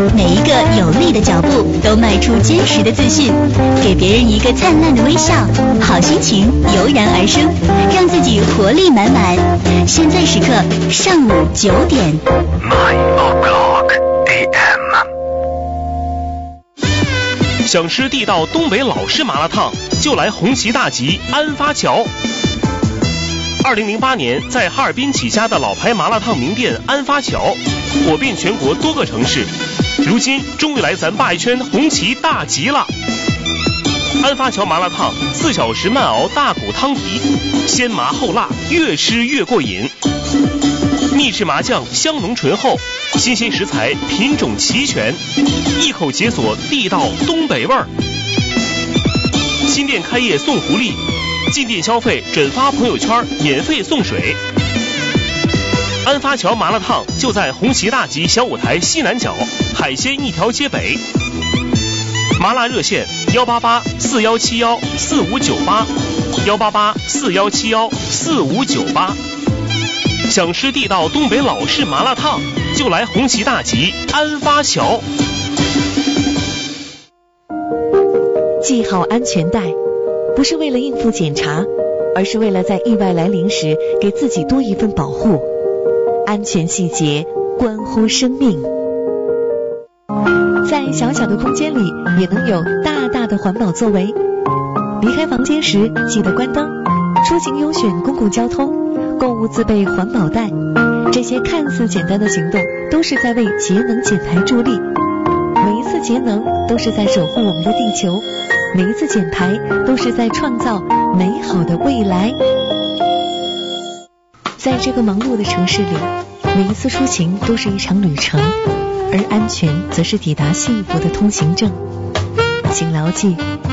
每一个有力的脚步都迈出坚实的自信，给别人一个灿烂的微笑，好心情油然而生，让自己活力满满。现在时刻上午9点。 9 o'clock AM。 想吃地道东北老式麻辣烫，就来红旗大吉安发桥。2008年在哈尔滨起家的老牌麻辣烫名店安发桥，火遍全国多个城市，如今终于来咱鲅鱼圈红旗大吉了。安发桥麻辣烫4小时慢熬大骨汤底，鲜麻后辣，越吃越过瘾。秘制麻酱香浓醇厚，新鲜食材品种齐全，一口解锁地道东北味儿。新店开业送福利，进店消费转发朋友圈免费送水。安发桥麻辣烫就在红旗大吉小舞台西南角，海鲜一条街北。麻辣热线18841714598，18841714598。想吃地道东北老式麻辣烫，就来红旗大吉安发桥。 系好安全带，不是为了应付检查，而是为了在意外来临时给自己多一份保护。安全细节关乎生命。在小小的空间里也能有大大的环保作为。离开房间时记得关灯，出行优选公共交通，购物自备环保袋。这些看似简单的行动都是在为节能减排助力。每一次节能都是在守护我们的地球，每一次减排都是在创造美好的未来。在这个忙碌的城市里，每一次出行都是一场旅程，而安全则是抵达幸福的通行证。请牢记，